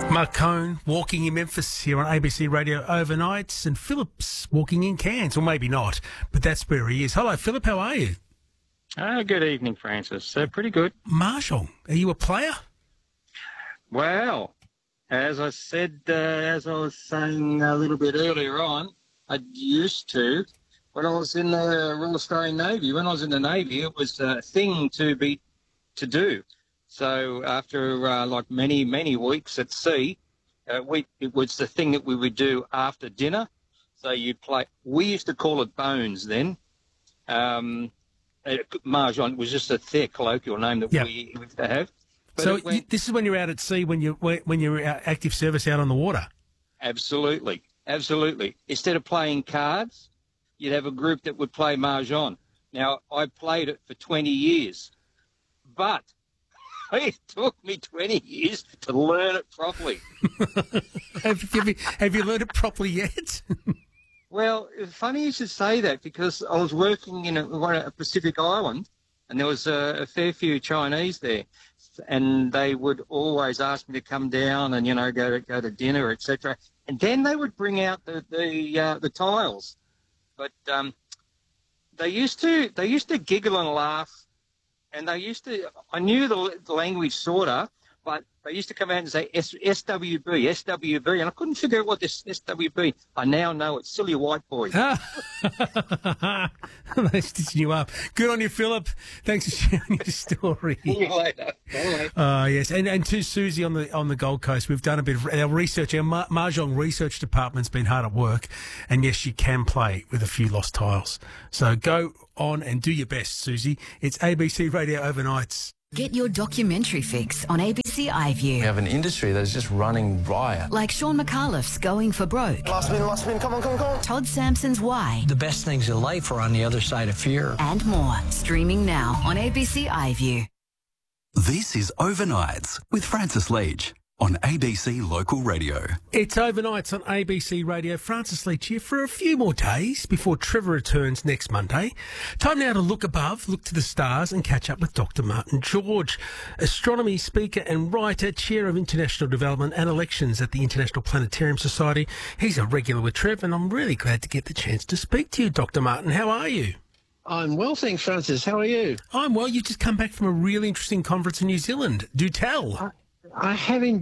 Mark Cohn walking in Memphis here on ABC Radio overnight, and Philip's walking in Cairns, or maybe not, but that's where he is. Hello, Philip, how are you? Good evening, Francis. Pretty good. Mahjong, are you a player? Well, as I said, as I was saying a little bit earlier on, I used to when I was in the Royal Australian Navy. When I was in the Navy, it was a thing to do. So after like many weeks at sea, it was the thing that we would do after dinner. So you'd play. We used to call it bones then. Mahjong was just a fair colloquial name that we used to have. But so this is when you're out at sea, when you're active service out on the water. Absolutely. Instead of playing cards, you'd have a group that would play Mahjong. Now, I played it for 20 years, but it took me 20 years to learn it properly. Have you learned it properly yet? Well, it's funny you should say that, because I was working in a Pacific island, and there was a fair few Chinese there, and they would always ask me to come down and go to dinner, etc. And then they would bring out the tiles, but they used to giggle and laugh, and I knew the language sort of, but they used to come out and say SWB, and I couldn't figure out what this SWB. I now know it's silly white boy. They stitching you up. Good on you, Philip. Thanks for sharing your story. See you later. Yes, and to Susie on the Gold Coast, we've done a bit of our research. Our Mahjong research department's been hard at work, and yes, you can play with a few lost tiles. So go on and do your best, Susie. It's ABC Radio Overnights. Get your documentary fix on ABC iView. We have an industry that is just running riot. Like Sean McAuliffe's Going for Broke. Last spin, come on. Todd Sampson's Why. The best things in life are on the other side of fear. And more. Streaming now on ABC iView. This is Overnights with Francis Leach on ABC Local Radio. It's Overnights on ABC Radio. Francis Leach here for a few more days before Trevor returns next Monday. Time now to look above, look to the stars and catch up with Dr. Martin George, astronomy speaker and writer, chair of international development and elections at the International Planetarium Society. He's a regular with Trev, and I'm really glad to get the chance to speak to you, Dr. Martin. How are you? I'm well, thanks, Francis. How are you? I'm well. You've just come back from a really interesting conference in New Zealand. Do tell. I have